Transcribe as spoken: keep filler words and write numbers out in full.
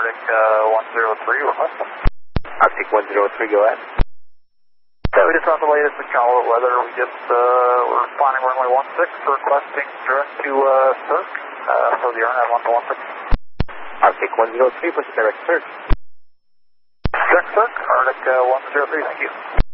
Arctic uh, one zero three, requesting. Arctic one zero three, go ahead. Yeah, we just got the latest Macau weather. We just, uh, we're responding runway one six, requesting direct to uh, Cirque, uh, for the AirNav one one six. Arctic one zero three, push direct Cirque. Direct Cirque, Arctic uh, one zero three, thank you.